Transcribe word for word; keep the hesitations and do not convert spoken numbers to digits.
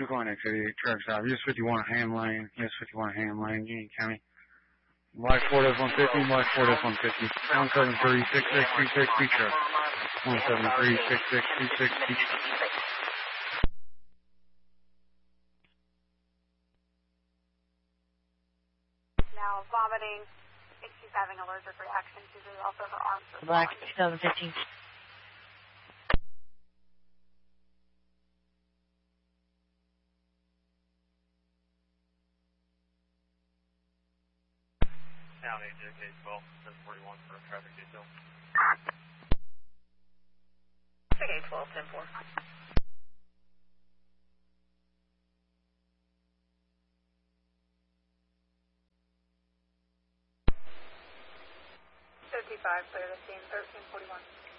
Going X eighty-eight truck stop. U S fifty-one Ham Lane. U S fifty-one Ham Lane, Union County. Black Ford F one fifty, Black Ford F one fifty. one seven three six six two six two truck. one seven three six six two six two. Now vomiting. I think she's having allergic reaction to the also her arms are Black seven fifteen. County J K twelve, ten forty-one for traffic detail. J K twelve, ten four. fifty-five, clear the scene, thirteen forty-one.